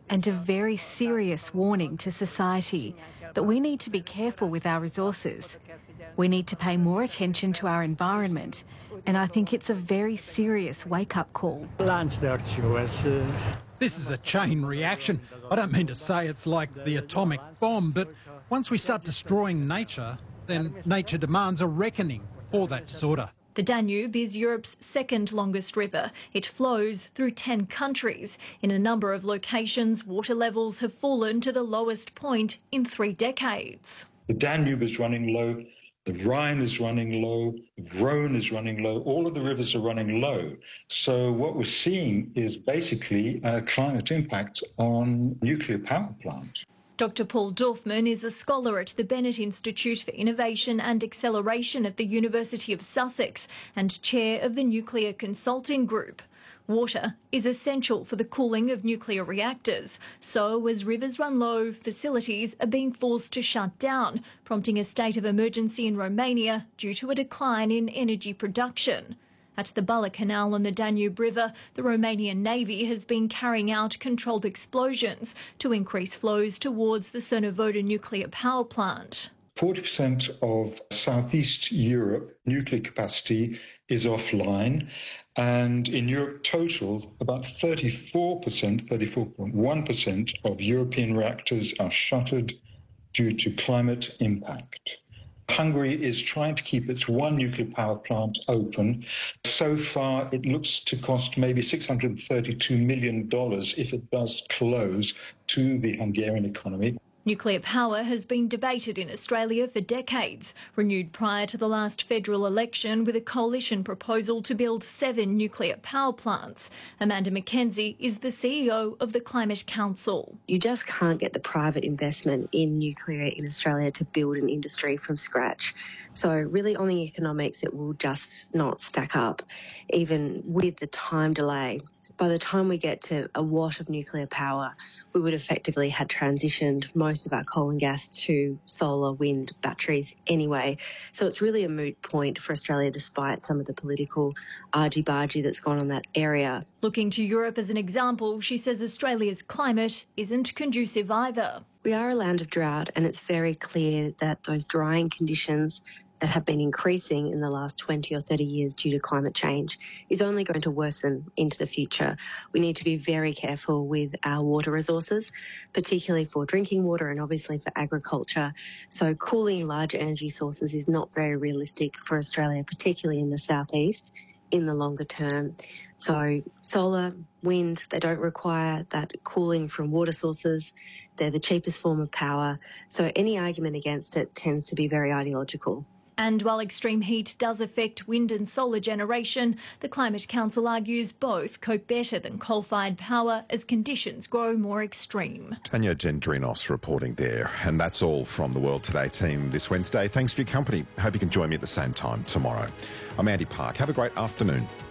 and a very serious warning to society that we need to be careful with our resources. We need to pay more attention to our environment, and I think it's a very serious wake-up call. This is a chain reaction. I don't mean to say it's like the atomic bomb, but once we start destroying nature, then nature demands a reckoning for that disorder. The Danube is Europe's second longest river. It flows through 10 countries. In a number of locations, water levels have fallen to the lowest point in 3 decades. The Danube is running low, the Rhine is running low, the Rhone is running low, all of the rivers are running low. So what we're seeing is basically a climate impact on nuclear power plants. Dr Paul Dorfman is a scholar at the Bennett Institute for Innovation and Acceleration at the University of Sussex and chair of the Nuclear Consulting Group. Water is essential for the cooling of nuclear reactors. So as rivers run low, facilities are being forced to shut down, prompting a state of emergency in Romania due to a decline in energy production. At the Buller Canal on the Danube River, the Romanian Navy has been carrying out controlled explosions to increase flows towards the Cernavodă nuclear power plant. 40% of Southeast Europe nuclear capacity is offline, and in Europe total, about 34.1% of European reactors are shuttered due to climate impact. Hungary is trying to keep its one nuclear power plant open. So far, it looks to cost maybe $632 million if it does close to the Hungarian economy. Nuclear power has been debated in Australia for decades, renewed prior to the last federal election with a coalition proposal to build 7 nuclear power plants. Amanda McKenzie is the CEO of the Climate Council. You just can't get the private investment in nuclear in Australia to build an industry from scratch. So really on the economics, it will just not stack up, even with the time delay. By the time we get to a watt of nuclear power, we would effectively have transitioned most of our coal and gas to solar, wind, batteries anyway. So it's really a moot point for Australia, despite some of the political argy-bargy that's gone on that area. Looking to Europe as an example, she says Australia's climate isn't conducive either. We are a land of drought, and it's very clear that those drying conditions that have been increasing in the last 20 or 30 years due to climate change is only going to worsen into the future. We need to be very careful with our water resources, particularly for drinking water and obviously for agriculture. So cooling large energy sources is not very realistic for Australia, particularly in the southeast, in the longer term. So solar, wind, they don't require that cooling from water sources. They're the cheapest form of power. So any argument against it tends to be very ideological. And while extreme heat does affect wind and solar generation, the Climate Council argues both cope better than coal-fired power as conditions grow more extreme. Tanya Gendrinos reporting there. And that's all from the World Today team this Wednesday. Thanks for your company. Hope you can join me at the same time tomorrow. I'm Andy Park. Have a great afternoon.